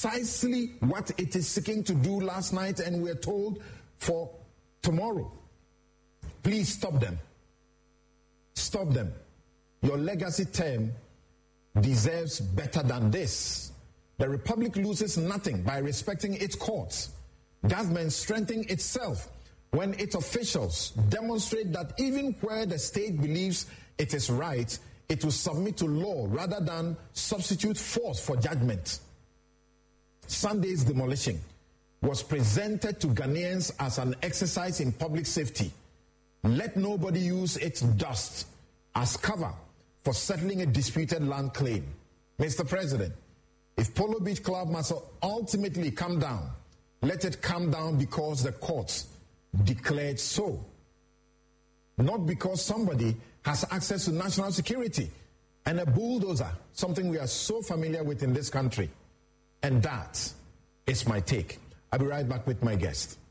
precisely what it is seeking to do last night, and we're told for tomorrow. Please stop them. Stop them. Your legacy term deserves better than this. The Republic loses nothing by respecting its courts. Government strengthens itself when its officials demonstrate that even where the state believes it is right, it will submit to law rather than substitute force for judgment. Sunday's demolition was presented to Ghanaians as an exercise in public safety. Let nobody use its dust as cover for settling a disputed land claim. Mr. President, if Polo Beach Club must ultimately come down, let it come down because the courts declared so. Not because somebody has access to national security and a bulldozer, something we are so familiar with in this country. And that is my take. I'll be right back with my guest.